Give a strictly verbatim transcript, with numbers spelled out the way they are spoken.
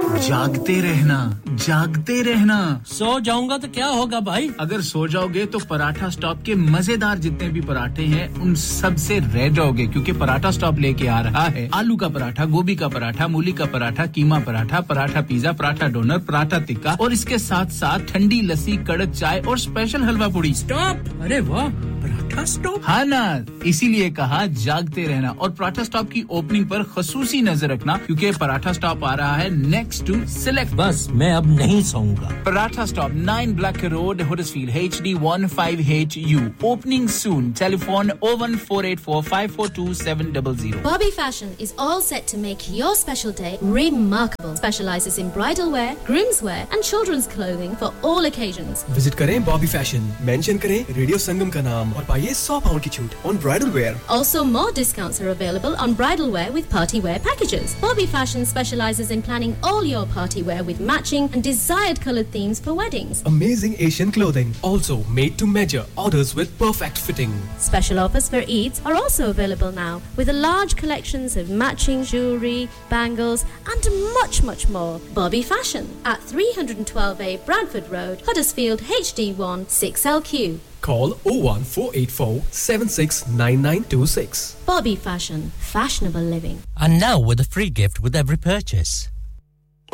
जागते रहना जागते रहना सो जाऊंगा तो क्या होगा भाई अगर सो जाओगे तो पराठा स्टॉप के मजेदार जितने भी पराठे हैं उन सब से रह जाओगे क्योंकि पराठा स्टॉप लेके आ रहा है आलू का पराठा गोभी का पराठा मूली का पराठा कीमा पराठा पराठा पिज्जा पराठा डोनर पराठा टिक्का और इसके साथ साथ ठंडी लस्सी कड़क चाय और स्पेशल हलवा पूड़ी स्टॉप अरे वाह पराठा स्टॉप हाँ ना इसीलिए कहा जागते रहना और पराठा स्टॉप की ओपनिंग पर खसूसी नजर रखना क्योंकि पराठा स्टॉप आ रहा है नेक्स्ट टू सिलेक्ट बस मैं अब नहीं सोऊंगा paratha stop nine Black Road Huddersfield H D one five H U opening soon telephone oh one four eight four five four two seven zero zero Bobby Fashion is all set to make your special day remarkable specializes in bridal wear groom's wear and children's clothing for all occasions visit करें Bobby Fashion mention करें radio संगम का नाम और पाइए one hundred pound की छूट on bridal wear also more discounts are available on bridal wear with party wear packages Bobby Fashion specializes in planning all your party wear with matching and desired colored themes for weddings. Amazing Asian clothing, also made to measure, orders with perfect fitting. Special offers for Eids are also available now, with a large collections of matching jewellery, bangles and much much more. Bobby Fashion at three twelve A Bradford Road, Huddersfield H D one six L Q. Call oh one four eight four seven six nine nine two six. Bobby Fashion, fashionable living. And now with a free gift with every purchase.